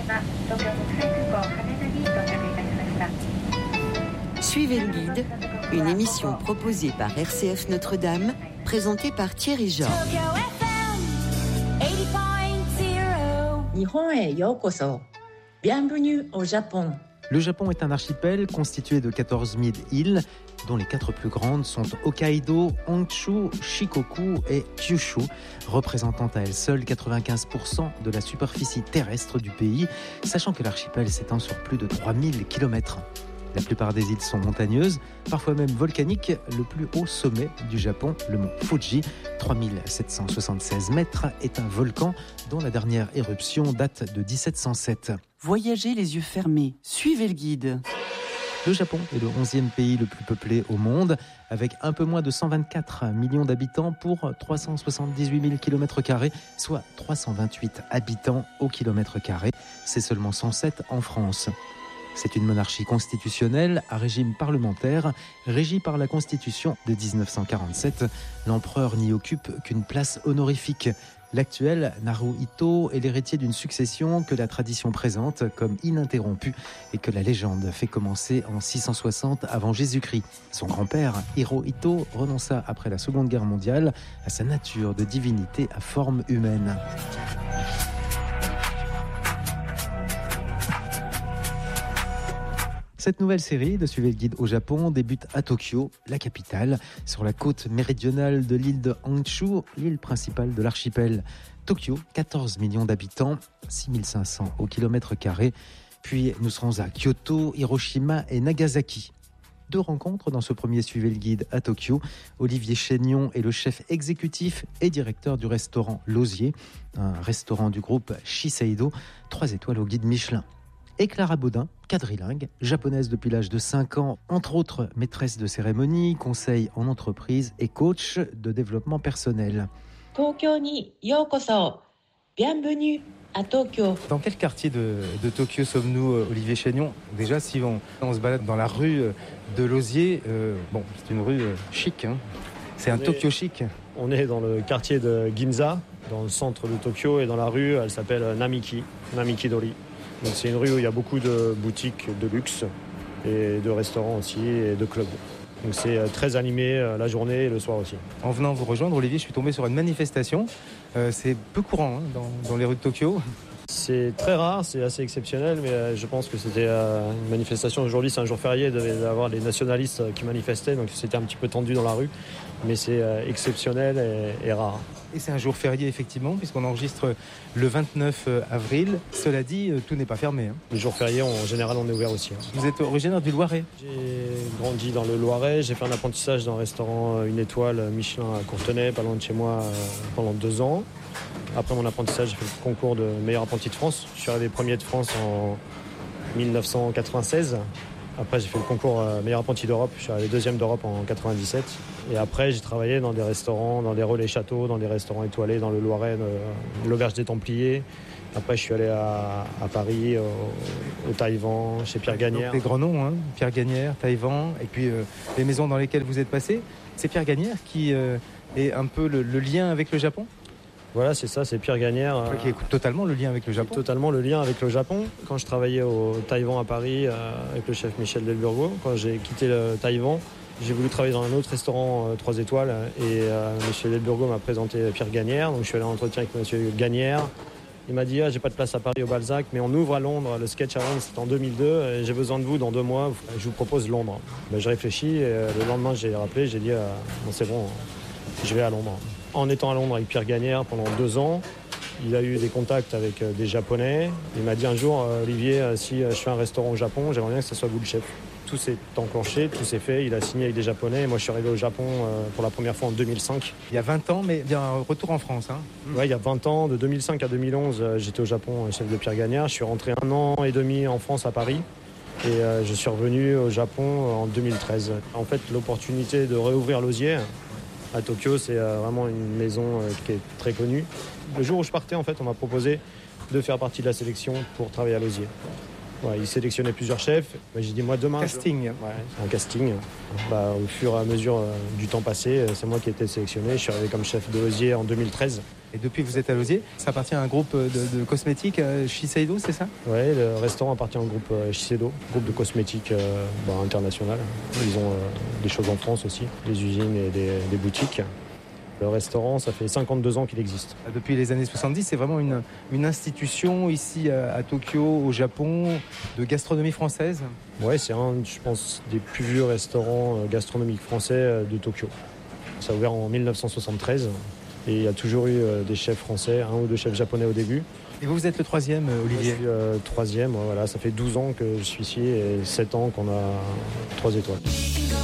Suivez le guide, une émission proposée par RCF Notre-Dame, présentée par Thierry Jean. Nihon yokoso. Bienvenue au Japon. Le Japon est un archipel constitué de 14 000 îles, dont les 4 plus grandes sont Hokkaido, Honshu, Shikoku et Kyushu, représentant à elles seules 95% de la superficie terrestre du pays, sachant que l'archipel s'étend sur plus de 3000 km. La plupart des îles sont montagneuses, parfois même volcaniques. Le plus haut sommet du Japon, le mont Fuji, 3776 mètres, est un volcan dont la dernière éruption date de 1707. Voyagez les yeux fermés, suivez le guide. Le Japon est le 11e pays le plus peuplé au monde, avec un peu moins de 124 millions d'habitants pour 378 000 km², soit 328 habitants au kilomètre carré. C'est seulement 107 en France. C'est une monarchie constitutionnelle à régime parlementaire, régie par la Constitution de 1947. L'empereur n'y occupe qu'une place honorifique. L'actuel Naruhito est l'héritier d'une succession que la tradition présente comme ininterrompue et que la légende fait commencer en 660 avant Jésus-Christ. Son grand-père, Hirohito, renonça après la Seconde Guerre mondiale à sa nature de divinité à forme humaine. Cette nouvelle série de Suivez le guide au Japon débute à Tokyo, la capitale, sur la côte méridionale de l'île de Honshu, l'île principale de l'archipel. Tokyo, 14 millions d'habitants, 6500 au kilomètre carré. Puis nous serons à Kyoto, Hiroshima et Nagasaki. 2 rencontres dans ce premier Suivez le guide à Tokyo. Olivier Chénion est le chef exécutif et directeur du restaurant L'Osier, un restaurant du groupe Shiseido, 3 étoiles au guide Michelin. Et Clara Baudin, quadrilingue, japonaise depuis l'âge de 5 ans, entre autres maîtresse de cérémonie, conseil en entreprise et coach de développement personnel. Tokyo ni yokoso. Bienvenue à Tokyo. Dans quel quartier de Tokyo sommes-nous, Olivier Chénion ? Déjà, si on se balade dans la rue de L'Osier, c'est une rue chic, hein. C'est un Tokyo chic. On est dans le quartier de Ginza, dans le centre de Tokyo, et dans la rue, elle s'appelle Namiki-dori. Donc c'est une rue où il y a beaucoup de boutiques de luxe et de restaurants aussi et de clubs. Donc c'est très animé la journée et le soir aussi. En venant vous rejoindre, Olivier, je suis tombé sur une manifestation. C'est peu courant dans les rues de Tokyo. C'est très rare, c'est assez exceptionnel, mais je pense que c'était une manifestation. Aujourd'hui, c'est un jour férié, il devait y avoir des nationalistes qui manifestaient, donc c'était un petit peu tendu dans la rue. Mais c'est exceptionnel et rare. Et c'est un jour férié, effectivement, puisqu'on enregistre le 29 avril. Cela dit, tout n'est pas fermé, hein. Les jours fériés, en général, on est ouvert aussi. Vous êtes originaire du Loiret ? J'ai grandi dans le Loiret. J'ai fait un apprentissage dans un restaurant 1 étoile Michelin à Courtenay, pas loin de chez moi, pendant 2 ans. Après mon apprentissage, j'ai fait le concours de meilleur apprenti de France. Je suis arrivé premier de France en 1996. Après, j'ai fait le concours meilleur apprenti d'Europe. Je suis arrivé 2e d'Europe en 97. Et après, j'ai travaillé dans des restaurants, dans des relais châteaux, dans des restaurants étoilés, dans le Loiret, l'Auberge des Templiers. Après, je suis allé à Paris, au Taïwan, chez Pierre Gagnère. Donc, des grands noms, hein. Pierre Gagnère, Taïwan, et puis les maisons dans lesquelles vous êtes passé. C'est Pierre Gagnère qui est un peu le lien avec le Japon ? Voilà, c'est ça, c'est Pierre Gagnère. Qui écoute totalement le lien avec le Japon. Totalement le lien avec le Japon. Quand je travaillais au Taïwan à Paris avec le chef Michel Delburgo, quand j'ai quitté le Taïwan, j'ai voulu travailler dans un autre restaurant 3 étoiles et Michel Delburgo m'a présenté Pierre Gagnère. Donc je suis allé en entretien avec monsieur Gagnère. Il m'a dit j'ai pas de place à Paris au Balzac, mais on ouvre à Londres. Le sketch à Londres, c'était en 2002. Et j'ai besoin de vous dans 2 mois. Je vous propose Londres. J'ai réfléchi et le lendemain, j'ai rappelé. J'ai dit c'est bon, je vais à Londres. En étant à Londres avec Pierre Gagnère pendant 2 ans, il a eu des contacts avec des Japonais. Il m'a dit un jour, Olivier, si je fais un restaurant au Japon, j'aimerais bien que ce soit vous le chef. Tout s'est enclenché, tout s'est fait. Il a signé avec des Japonais. Moi, je suis arrivé au Japon pour la première fois en 2005. Il y a 20 ans, mais bien un retour en France. Hein. Oui, il y a 20 ans. De 2005 à 2011, j'étais au Japon, chef de Pierre Gagnère. Je suis rentré 1 an et demi en France, à Paris. Et je suis revenu au Japon en 2013. En fait, l'opportunité de réouvrir L'Osier à Tokyo, c'est vraiment une maison qui est très connue. Le jour où je partais, en fait, on m'a proposé de faire partie de la sélection pour travailler à L'Osier. Ouais, il sélectionnait plusieurs chefs. J'ai dit moi demain. Casting. Ouais, c'est un casting. Au fur et à mesure du temps passé, c'est moi qui ai été sélectionné. Je suis arrivé comme chef de Osier en 2013. Et depuis que vous êtes à Lausier, ça appartient à un groupe de cosmétiques, Shiseido, c'est ça? Ouais, le restaurant appartient au groupe Shiseido, groupe de cosmétiques international. Ils ont des choses en France aussi, des usines et des boutiques. Le restaurant, ça fait 52 ans qu'il existe. Depuis les années 70, c'est vraiment une institution ici à Tokyo, au Japon, de gastronomie française. Ouais, c'est je pense, des plus vieux restaurants gastronomiques français de Tokyo. Ça a ouvert en 1973 et il y a toujours eu des chefs français, 1 ou 2 chefs japonais au début. Et vous êtes le 3e, Olivier? Je suis 3e, voilà, ça fait 12 ans que je suis ici et 7 ans qu'on a 3 étoiles.